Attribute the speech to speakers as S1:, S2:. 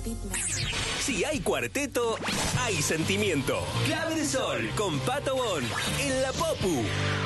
S1: Si hay cuarteto, hay sentimiento. Clave de Sol con Pato Bon en la Popu.